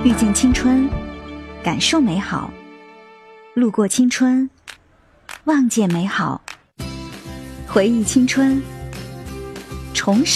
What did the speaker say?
遇见青春，感受美好；路过青春，望见美好。回忆青春，重拾